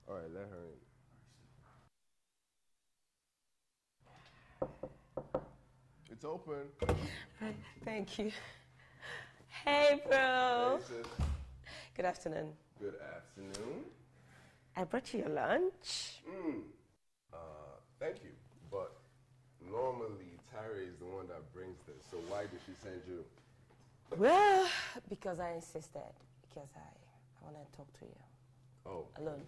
All right, let her in. It's open. Thank you. Hey, bro. Hey, sis. Good afternoon. Good afternoon. I brought you your lunch. Thank you. But normally, Tara is the one that brings this. So why did she send you? Well, because I insisted. Because I want to talk to you. Oh. Alone.